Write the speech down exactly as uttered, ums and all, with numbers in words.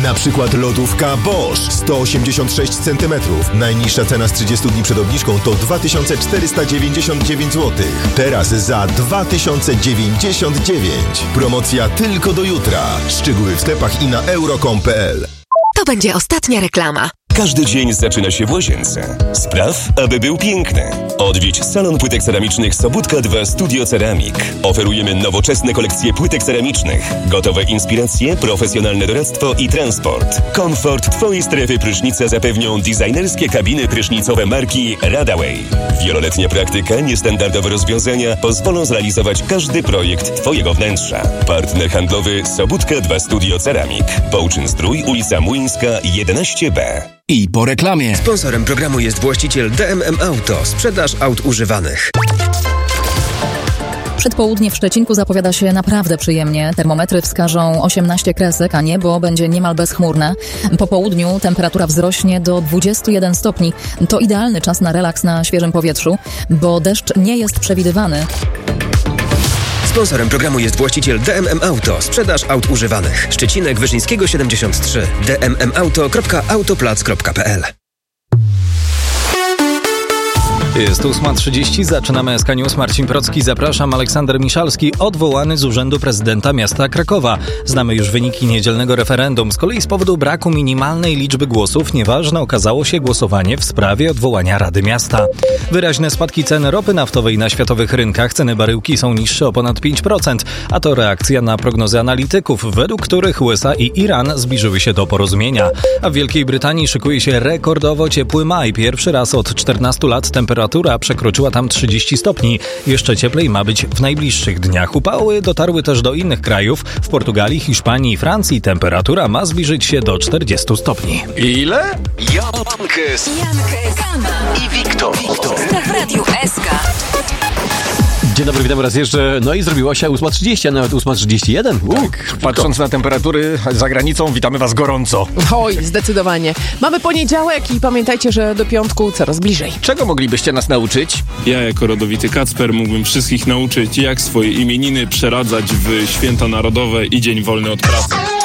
Na przykład lodówka Bosch sto osiemdziesiąt sześć centymetrów. Najniższa cena z trzydziestu dni przed obniżką to dwa tysiące czterysta dziewięćdziesiąt dziewięć złotych. Teraz za dwa tysiące dziewięćdziesiąt dziewięć. Promocja tylko do jutra. Szczegóły w sklepach i na euro kropka com kropka p l. To będzie ostatnia reklama. Każdy dzień zaczyna się w łazience. Spraw, aby był piękny. Odwiedź salon płytek ceramicznych Sobótka dwa Studio Ceramik. Oferujemy nowoczesne kolekcje płytek ceramicznych, gotowe inspiracje, profesjonalne doradztwo i transport. Komfort Twojej strefy prysznica zapewnią designerskie kabiny prysznicowe marki Radaway. Wieloletnia praktyka, niestandardowe rozwiązania pozwolą zrealizować każdy projekt Twojego wnętrza. Partner handlowy Sobótka dwa Studio Ceramik. Połczyn-Zdrój, ulica Młyńska, jedenaście B. I po reklamie. Sponsorem programu jest właściciel D M M Auto. Sprzedaż aut używanych. Przedpołudnie w Szczecinku zapowiada się naprawdę przyjemnie. Termometry wskażą osiemnaście kresek, a niebo będzie niemal bezchmurne. Po południu temperatura wzrośnie do dwudziestu jeden stopni. To idealny czas na relaks na świeżym powietrzu, bo deszcz nie jest przewidywany. Sponsorem programu jest właściciel D M M Auto. Sprzedaż aut używanych. Szczecinek, Wyszyńskiego siedemdziesiąt trzy. d m m auto kropka autoplac kropka p l. Jest ósma trzydzieści, zaczynamy S K News. Marcin Procki, zapraszam. Aleksander Miszalski odwołany z urzędu prezydenta miasta Krakowa. Znamy już wyniki niedzielnego referendum. Z kolei z powodu braku minimalnej liczby głosów nieważne okazało się głosowanie w sprawie odwołania Rady Miasta. Wyraźne spadki cen ropy naftowej na światowych rynkach. Ceny baryłki są niższe o ponad pięć procent, a to reakcja na prognozy analityków, według których U S A i Iran zbliżyły się do porozumienia. A w Wielkiej Brytanii szykuje się rekordowo ciepły maj. Pierwszy raz od czternastu lat temperatura Temperatura przekroczyła tam trzydzieści stopni. Jeszcze cieplej ma być w najbliższych dniach. Upały dotarły też do innych krajów. W Portugalii, Hiszpanii i Francji temperatura ma zbliżyć się do czterdziestu stopni. Ile? Jankes, Jankes i Wiktor. Wiktor. W Radiu S K. Dzień dobry, witam raz jeszcze. No i zrobiła się ósma trzydzieści, a nawet ósma trzydzieści jeden. Tak, patrząc na temperatury za granicą, witamy was gorąco. Oj, zdecydowanie. Mamy poniedziałek i pamiętajcie, że do piątku coraz bliżej. Czego moglibyście nas nauczyć? Ja jako rodowity Kacper mógłbym wszystkich nauczyć, jak swoje imieniny przeradzać w święta narodowe i dzień wolny od pracy.